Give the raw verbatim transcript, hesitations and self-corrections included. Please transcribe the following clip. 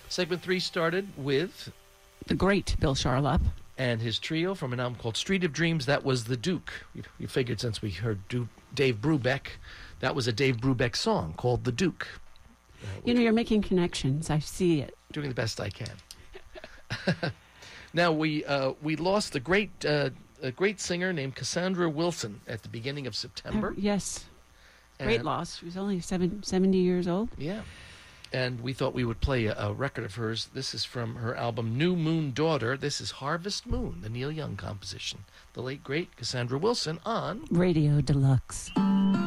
Segment three started with the great Bill Charlap and his trio from an album called Street of Dreams. That was The Duke. We, we figured since we heard Du- Dave Brubeck, that was a Dave Brubeck song called The Duke. Uh, you know, you're making connections. I see it. Doing the best I can. Now, we uh, we lost a great, uh, a great singer named Cassandra Wilson at the beginning of September. Uh, yes. And Great loss. She was only seven, seventy years old. Yeah. And we thought we would play a, a record of hers. This is from her album New Moon Daughter. This is Harvest Moon, the Neil Young composition. The late, great Cassandra Wilson on Radio Deluxe.